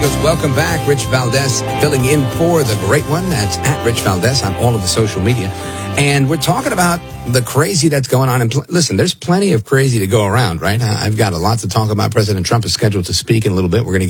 amigos. Welcome back. Rich Valdez filling in for the great one. That's at Rich Valdez on all of the social media. And we're talking about the crazy that's going on. And listen, there's plenty of crazy to go around, right? I've got a lot to talk about. President Trump is scheduled to speak in a little bit. We're going to